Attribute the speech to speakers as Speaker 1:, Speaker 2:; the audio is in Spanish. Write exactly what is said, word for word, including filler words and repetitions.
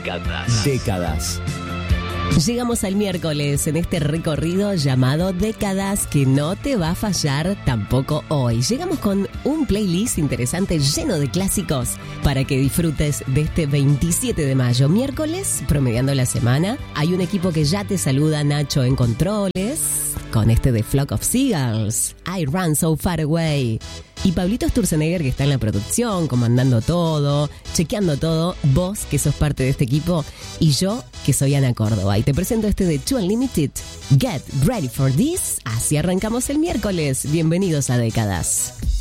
Speaker 1: Décadas.
Speaker 2: Décadas.
Speaker 3: Llegamos al miércoles en este recorrido llamado Décadas que no te va a fallar tampoco hoy. Llegamos con un playlist interesante lleno de clásicos para que disfrutes de este veintisiete de mayo, miércoles, promediando la semana. Hay un equipo que ya te saluda, Nacho en controles, con este de Flock of Seagulls, I Run So Far Away. Y Pablito Sturzenegger, que está en la producción, comandando todo, chequeando todo. Vos, que sos parte de este equipo, y yo, que soy Ana Córdoba. Y te presento este de Two Unlimited, Get Ready for This. Así arrancamos el miércoles. Bienvenidos a Décadas.